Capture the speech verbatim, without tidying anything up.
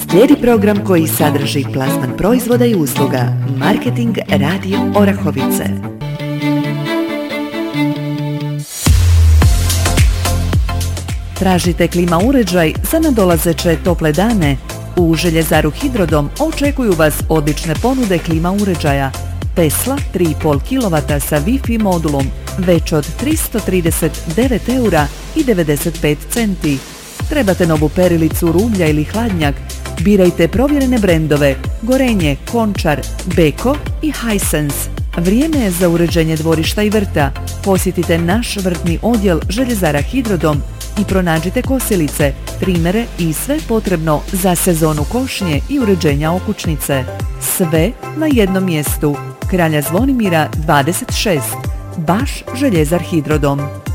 Slijedi program koji sadrži plasman proizvoda i usluga. Marketing Radio Orahovice. Tražite klima uređaj za nadolazeće tople dane? U Željezaru Hidrodom očekuju vas odlične ponude klima uređaja. Tesla tri i pol kilovata sa Wi-Fi modulom već od tristo trideset devet eura i devedeset pet centi. Trebate novu perilicu, rublja ili hladnjak? Birajte provjerene brendove Gorenje, Končar, Beko i Hisense. Vrijeme je za uređenje dvorišta i vrta. Posjetite naš vrtni odjel Željezara Hidrodom i pronađite kosilice, trimere i sve potrebno za sezonu košnje i uređenja okućnice. Sve na jednom mjestu. Kralja Zvonimira dvadeset šest. Baš Željezar Hidrodom.